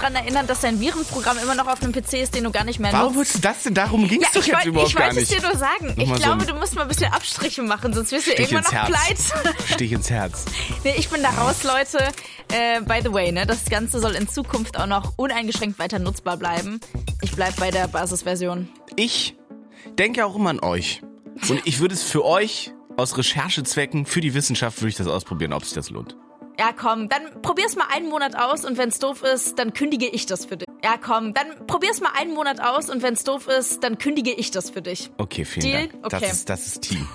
daran erinnern, dass dein Virenprogramm immer noch auf einem PC ist, den du gar nicht mehr nutzt. Warum willst du das denn? Darum ging es doch jetzt überhaupt gar nicht. Ich wollte es dir nur sagen. Ich glaube, du musst mal ein bisschen Abstriche machen, sonst wirst du irgendwann noch pleite. Stich ins Herz. Nee, ich bin da raus, Leute. By the way, ne, das Ganze soll in Zukunft auch noch uneingeschränkt weiter nutzbar bleiben. Ich bleib bei der Basisversion. Ich denke auch immer an euch. Und ich würde es für euch aus Recherchezwecken, für die Wissenschaft, würde ich das ausprobieren, ob sich das lohnt. Ja, komm, dann probier's mal einen Monat aus und wenn's doof ist, dann kündige ich das für dich. Ja, komm, dann probier's mal einen Monat aus und wenn's doof ist, dann kündige ich das für dich. Okay, vielen Dank. Okay. Das ist Team.